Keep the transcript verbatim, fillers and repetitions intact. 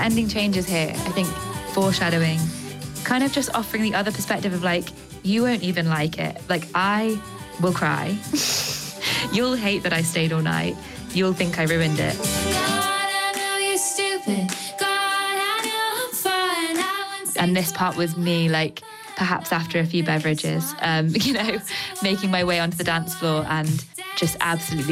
ending changes here, I think foreshadowing, kind of just offering the other perspective of like, you won't even like it. Like, I will cry. You'll hate that I stayed all night. You'll think I ruined it. And this part was me, like, perhaps after a few beverages, um, you know, making my way onto the dance floor and just absolutely